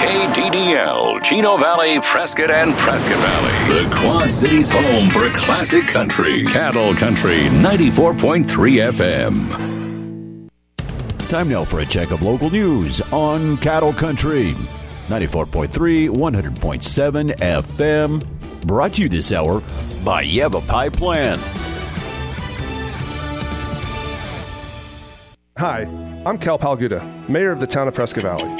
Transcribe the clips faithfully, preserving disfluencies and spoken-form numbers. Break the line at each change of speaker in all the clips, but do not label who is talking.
K D D L, Chino Valley, Prescott, and Prescott Valley. The Quad Cities' home for classic country. Cattle Country, ninety-four point three F M.
Time now for a check of local news on Cattle Country. ninety-four point three, one hundred point seven F M. Brought to you this hour by Yavapai Plan.
Hi, I'm Cal Palguda, Mayor of the town of Prescott Valley.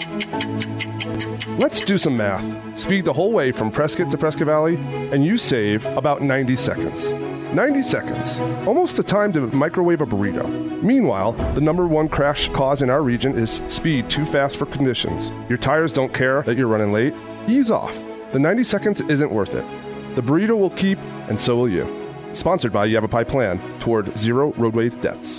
Let's do some math. Speed the whole way from Prescott to Prescott Valley, and you save about ninety seconds. ninety seconds. Almost the time to microwave a burrito. Meanwhile, the number one crash cause in our region is speed too fast for conditions. Your tires don't care that you're running late. Ease off. The ninety seconds isn't worth it. The burrito will keep, and so will you. Sponsored by Yavapai Plan toward zero roadway deaths.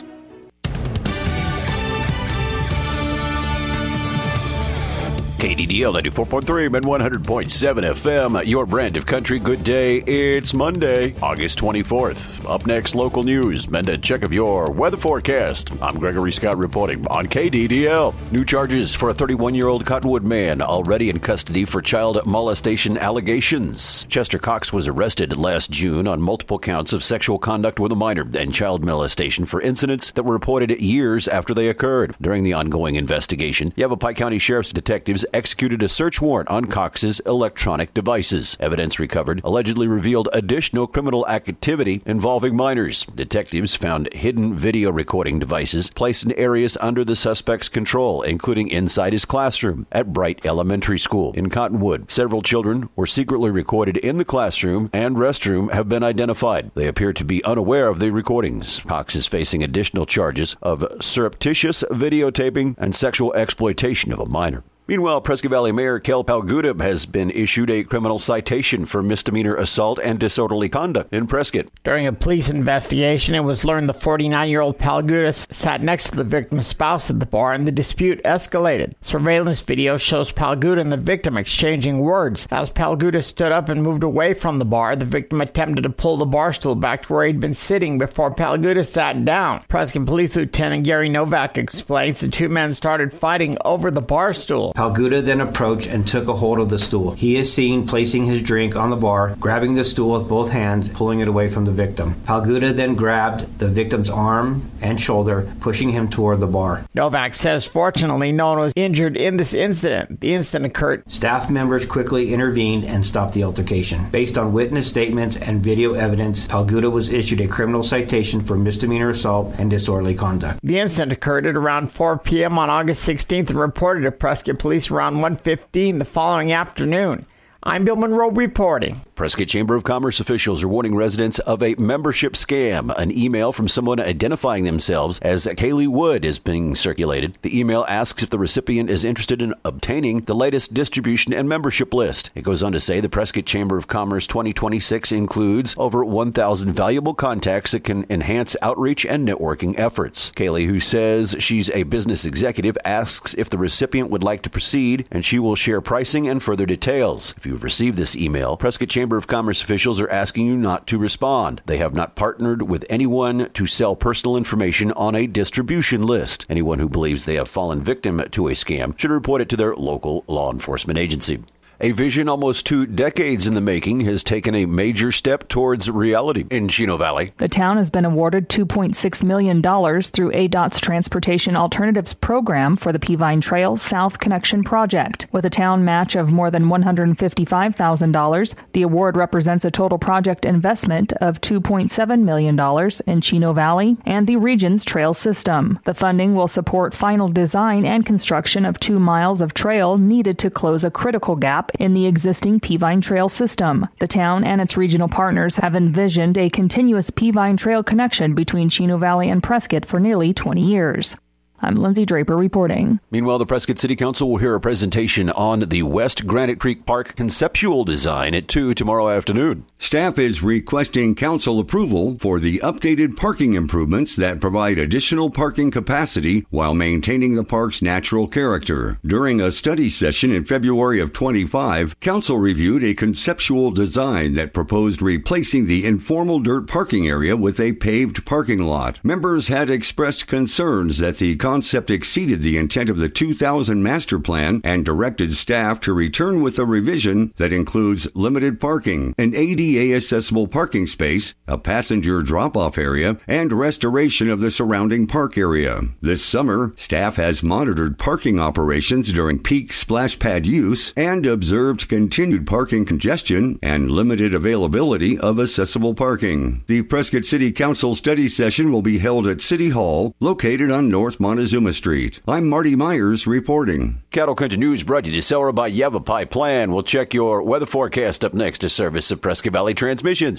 K D D L ninety-four point three and one hundred point seven F M, your brand of country. Good day. It's Monday, August twenty-fourth. Up next, local news and a check of your weather forecast. I'm Gregory Scott reporting on K D D L. New charges for a thirty-one-year-old Cottonwood man already in custody for child molestation allegations. Chester Cox was arrested last June on multiple counts of sexual conduct with a minor and child molestation for incidents that were reported years after they occurred. During the ongoing investigation, Yavapai County Sheriff's detectives executed a search warrant on Cox's electronic devices. Evidence recovered allegedly revealed additional criminal activity involving minors. Detectives found hidden video recording devices placed in areas under the suspect's control, including inside his classroom at Bright Elementary School in Cottonwood. Several children were secretly recorded in the classroom and restroom have been identified. They appear to be unaware of the recordings. Cox is facing additional charges of surreptitious videotaping and sexual exploitation of a minor. Meanwhile, Prescott Valley Mayor Cal Palguda has been issued a criminal citation for misdemeanor assault and disorderly conduct in Prescott.
During a police investigation, it was learned the forty-nine-year-old Palguda sat next to the victim's spouse at the bar and the dispute escalated. Surveillance video shows Palguda and the victim exchanging words. As Palguda stood up and moved away from the bar, the victim attempted to pull the bar stool back to where he'd been sitting before Palguda sat down. Prescott Police Lieutenant Gary Novak explains the two men started fighting over the bar stool.
Palguda then approached and took a hold of the stool. He is seen placing his drink on the bar, grabbing the stool with both hands, pulling it away from the victim. Palguda then grabbed the victim's arm and shoulder, pushing him toward the bar.
Novak says fortunately no one was injured in this incident. The incident occurred.
Staff members quickly intervened and stopped the altercation. Based on witness statements and video evidence, Palguda was issued a criminal citation for misdemeanor assault and disorderly conduct.
The incident occurred at around four p.m. on August sixteenth and reported to Prescott Police around one fifteen the following afternoon. I'm Bill Monroe reporting.
Prescott Chamber of Commerce officials are warning residents of a membership scam. An email from someone identifying themselves as Kaylee Wood is being circulated. The email asks if the recipient is interested in obtaining the latest distribution and membership list. It goes on to say the Prescott Chamber of Commerce twenty twenty-six includes over one thousand valuable contacts that can enhance outreach and networking efforts. Kaylee, who says she's a business executive, asks if the recipient would like to proceed, and she will share pricing and further details. If you you've received this email, Prescott Chamber of Commerce officials are asking you not to respond. They have not partnered with anyone to sell personal information on a distribution list. Anyone who believes they have fallen victim to a scam should report it to their local law enforcement agency. A vision almost two decades in the making has taken a major step towards reality in Chino Valley.
The town has been awarded two point six million dollars through A D O T's Transportation Alternatives Program for the Peavine Trail South Connection Project. With a town match of more than one hundred fifty-five thousand dollars, the award represents a total project investment of two point seven million dollars in Chino Valley and the region's trail system. The funding will support final design and construction of two miles of trail needed to close a critical gap in the existing Peavine Trail system. The town and its regional partners have envisioned a continuous Peavine Trail connection between Chino Valley and Prescott for nearly twenty years. I'm Lindsay Draper reporting.
Meanwhile, the Prescott City Council will hear a presentation on the West Granite Creek Park conceptual design at two tomorrow afternoon.
Staff is requesting council approval for the updated parking improvements that provide additional parking capacity while maintaining the park's natural character. During a study session in February of twenty-five, council reviewed a conceptual design that proposed replacing the informal dirt parking area with a paved parking lot. Members had expressed concerns that the concept exceeded the intent of the two thousand master plan and directed staff to return with a revision that includes limited parking, an A D A-accessible parking space, a passenger drop-off area, and restoration of the surrounding park area. This summer, staff has monitored parking operations during peak splash pad use and observed continued parking congestion and limited availability of accessible parking. The Prescott City Council study session will be held at City Hall, located on North Montezuma Street. I'm Marty Myers reporting.
Cattle Country News brought to you this hour by Yavapai Plan. We'll check your weather forecast up next to service of Prescott Valley Transmissions.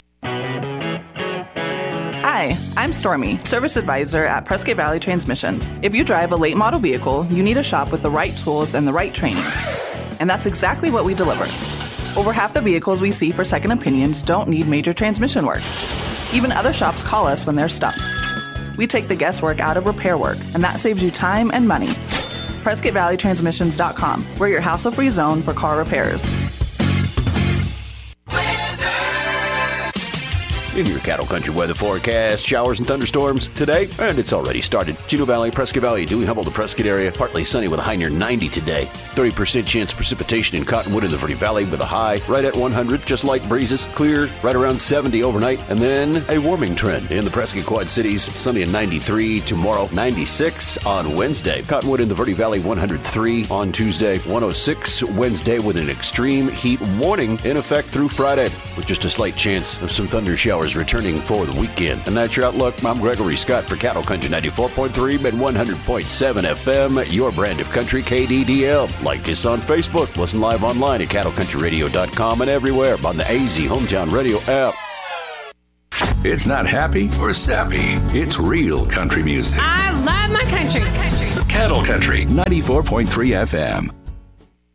Hi, I'm Stormy, Service Advisor at Prescott Valley Transmissions. If you drive a late model vehicle, you need a shop with the right tools and the right training. And that's exactly what we deliver. Over half the vehicles we see for second opinions don't need major transmission work. Even other shops call us when they're stumped. We take the guesswork out of repair work, and that saves you time and money. Prescott Valley Transmissions dot com. We're your hassle-free zone for car repairs.
In your Cattle Country weather forecast, showers and thunderstorms today, and it's already started. Chino Valley, Prescott Valley, Dewey, Humboldt, the Prescott area, partly sunny with a high near ninety today. thirty percent chance of precipitation in Cottonwood in the Verde Valley with a high right at one hundred, just light breezes, clear right around seventy overnight, and then a warming trend in the Prescott Quad Cities, sunny at ninety-three tomorrow, ninety-six on Wednesday. Cottonwood in the Verde Valley, one hundred three on Tuesday, one oh six Wednesday with an extreme heat warning in effect through Friday, with just a slight chance of some thunder showers returning for the weekend. And that's your outlook. I'm Gregory Scott for Cattle Country ninety-four point three and one hundred point seven F M, your brand of country K D D L. Like us on Facebook. Listen live online at cattle country radio dot com and everywhere on the A Z Hometown Radio app.
It's not happy or sappy. It's real country music.
I love my country. country.
Cattle Country ninety-four point three F M.